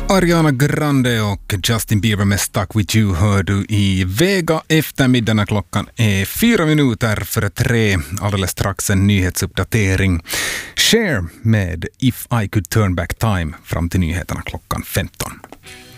Ariana Grande och Justin Bieber med Stuck With You hör du i Vega eftermiddagen. Klockan är 4 minuter före 3. Alldeles strax en nyhetsuppdatering. Cher med If I Could Turn Back Time fram till nyheterna klockan 15.